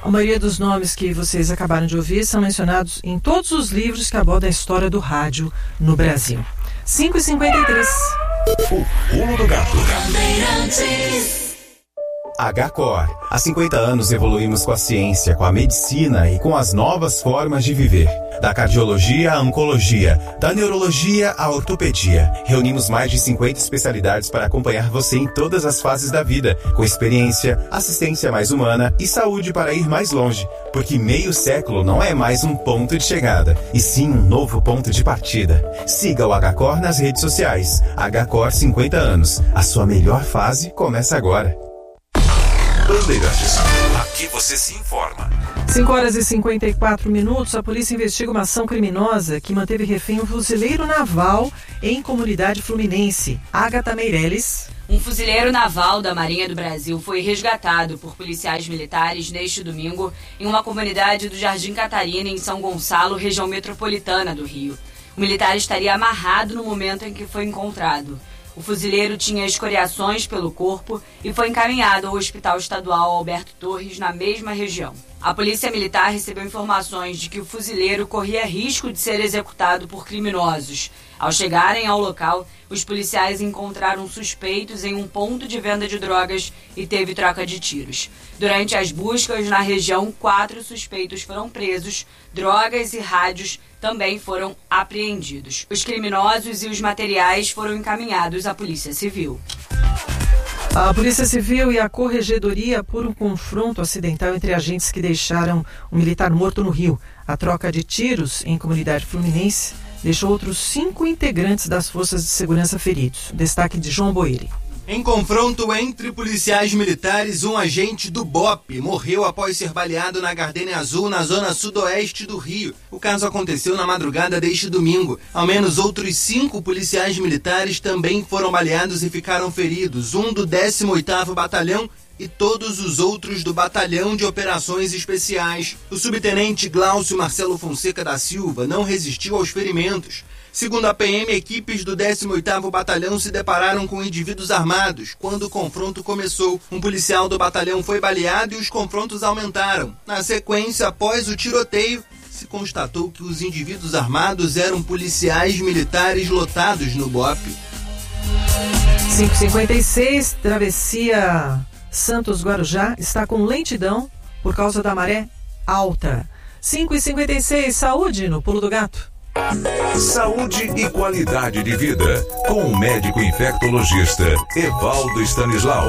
A maioria dos nomes que vocês acabaram de ouvir são mencionados em todos os livros que abordam a história do rádio no Brasil. 5h53. O Pulo do Gato. HCOR. Há 50 anos evoluímos com a ciência, com a medicina e com as novas formas de viver. Da cardiologia à oncologia, da neurologia à ortopedia. Reunimos mais de 50 especialidades para acompanhar você em todas as fases da vida, com experiência, assistência mais humana e saúde para ir mais longe. Porque meio século não é mais um ponto de chegada, e sim um novo ponto de partida. Siga o HCOR nas redes sociais. HCOR 50 anos. A sua melhor fase começa agora. Bandeirantes. Aqui você se informa. 5h54. A polícia investiga uma ação criminosa que manteve refém um fuzileiro naval em comunidade fluminense. Agatha Meirelles. Um fuzileiro naval da Marinha do Brasil foi resgatado por policiais militares neste domingo em uma comunidade do Jardim Catarina, em São Gonçalo, região metropolitana do Rio. O militar estaria amarrado no momento em que foi encontrado. O fuzileiro tinha escoriações pelo corpo e foi encaminhado ao Hospital Estadual Alberto Torres, na mesma região. A polícia militar recebeu informações de que o fuzileiro corria risco de ser executado por criminosos. Ao chegarem ao local, os policiais encontraram suspeitos em um ponto de venda de drogas e teve troca de tiros. Durante as buscas na região, 4 suspeitos foram presos, drogas e rádios também foram apreendidos. Os criminosos e os materiais foram encaminhados à Polícia Civil. A Polícia Civil e a Corregedoria apuram um confronto acidental entre agentes que deixaram um militar morto no Rio. A troca de tiros em comunidade fluminense deixou outros 5 integrantes das forças de segurança feridos. Destaque de João Boeri. Em confronto entre policiais militares, um agente do BOP morreu após ser baleado na Gardênia Azul, na zona sudoeste do Rio. O caso aconteceu na madrugada deste domingo. Ao menos outros 5 policiais militares também foram baleados e ficaram feridos. Um do 18º Batalhão e todos os outros do Batalhão de Operações Especiais. O subtenente Glaucio Marcelo Fonseca da Silva não resistiu aos ferimentos. Segundo a PM, equipes do 18º Batalhão se depararam com indivíduos armados quando o confronto começou. Um policial do batalhão foi baleado e os confrontos aumentaram. Na sequência, após o tiroteio, se constatou que os indivíduos armados eram policiais militares lotados no BOP. 5h56, travessia Santos-Guarujá está com lentidão por causa da maré alta. 5h56, saúde no Pulo do Gato. Saúde e qualidade de vida, com o médico infectologista Evaldo Stanislau.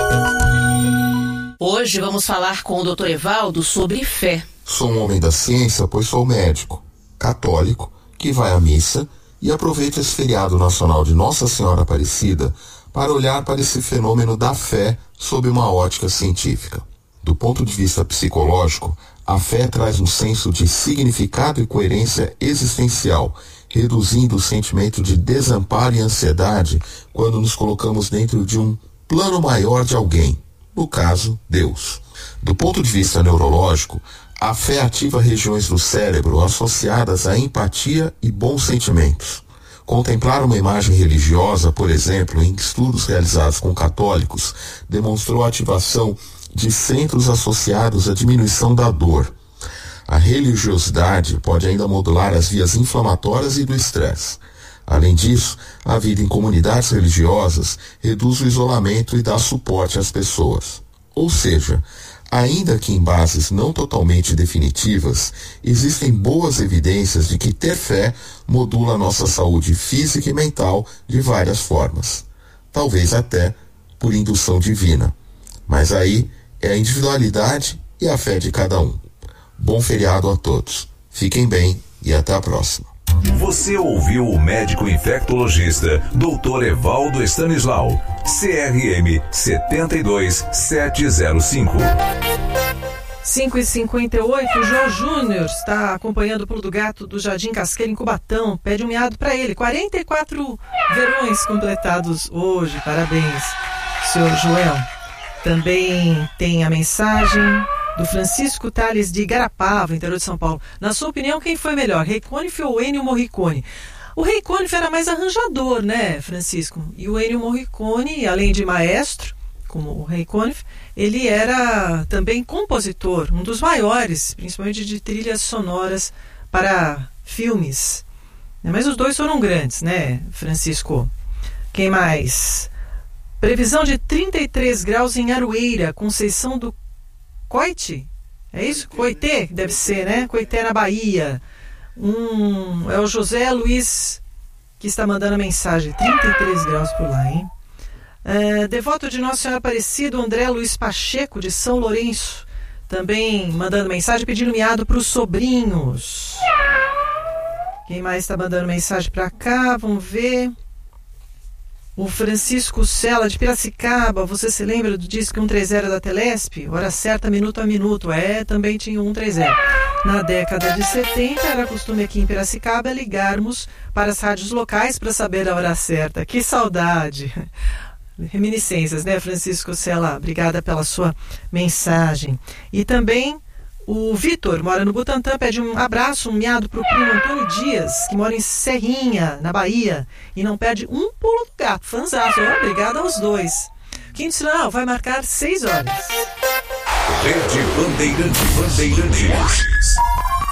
Hoje vamos falar com o Dr. Evaldo sobre fé. Sou um homem da ciência, pois sou médico, católico, que vai à missa e aproveita esse feriado nacional de Nossa Senhora Aparecida para olhar para esse fenômeno da fé sob uma ótica científica. Do ponto de vista psicológico, a fé traz um senso de significado e coerência existencial, reduzindo o sentimento de desamparo e ansiedade quando nos colocamos dentro de um plano maior de alguém, no caso, Deus. Do ponto de vista neurológico, a fé ativa regiões do cérebro associadas à empatia e bons sentimentos. Contemplar uma imagem religiosa, por exemplo, em estudos realizados com católicos, demonstrou a ativação de centros associados à diminuição da dor. A religiosidade pode ainda modular as vias inflamatórias e do estresse. Além disso, a vida em comunidades religiosas reduz o isolamento e dá suporte às pessoas. Ou seja, ainda que em bases não totalmente definitivas, existem boas evidências de que ter fé modula nossa saúde física e mental de várias formas. Talvez até por indução divina. Mas aí é a individualidade e a fé de cada um. Bom feriado a todos. Fiquem bem e até a próxima. Você ouviu o médico infectologista Dr. Evaldo Stanislau, CRM 72705. 5h58, João Júnior está acompanhando o Pulo do Gato do Jardim Casqueira em Cubatão. Pede um miado para ele. 44 verões completados hoje. Parabéns, senhor Joel. Também tem a mensagem do Francisco Tales de Igarapava, interior de São Paulo. Na sua opinião, quem foi melhor, Ray Conniff ou Ennio Morricone? O Ray Conniff era mais arranjador, né, Francisco? E o Ennio Morricone, além de maestro, como o Ray Conniff, ele era também compositor, um dos maiores, principalmente de trilhas sonoras para filmes. Mas os dois foram grandes, né, Francisco? Quem mais? Previsão de 33 graus em Aroeira, Conceição do Coite? É isso? Coité, deve ser, né? Coité na Bahia. É o José Luiz que está mandando a mensagem. 33 graus por lá, hein? Devoto de Nossa Senhora Aparecida, André Luiz Pacheco, de São Lourenço, também mandando mensagem, pedindo miado para os sobrinhos. Quem mais está mandando mensagem para cá? Vamos ver. O Francisco Sela, de Piracicaba. Você se lembra do disco 130 da Telesp? Hora certa, minuto a minuto. Também tinha 130. Na década de 70, era costume aqui em Piracicaba ligarmos para as rádios locais para saber a hora certa. Que saudade! Reminiscências, né, Francisco Sela? Obrigada pela sua mensagem. E também o Vitor, mora no Butantã, pede um abraço, um miado para o primo Antônio Dias, que mora em Serrinha, na Bahia, e não perde um pulo do gato. Fanzaço, obrigada aos dois. Quinto sinal vai marcar 6 horas. Rede Bandeirantes.